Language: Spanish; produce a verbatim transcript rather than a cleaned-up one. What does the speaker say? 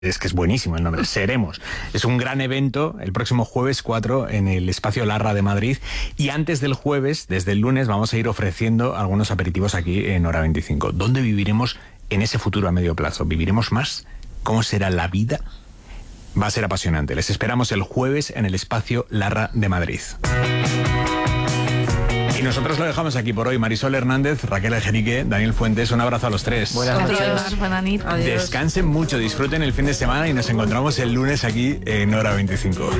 Es que es buenísimo el nombre, Seremos. Es un gran evento el próximo jueves cuatro en el Espacio Larra de Madrid. Y antes del jueves, desde el lunes, vamos a ir ofreciendo algunos aperitivos aquí en Hora veinticinco. ¿Dónde viviremos en ese futuro a medio plazo? ¿Viviremos más? ¿Cómo será la vida? Va a ser apasionante. Les esperamos el jueves en el Espacio Larra de Madrid. Y nosotros lo dejamos aquí por hoy. Marisol Hernández, Raquel Ejerique, Daniel Fuentes, un abrazo a los tres. Buenas noches. Buenas noches. Descansen mucho, disfruten el fin de semana y nos encontramos el lunes aquí en Hora veinticinco.